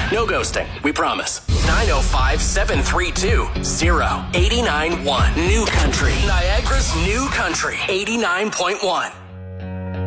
No ghosting, we promise. 905-732-0891. New Country. Niagara's New Country. 89.1.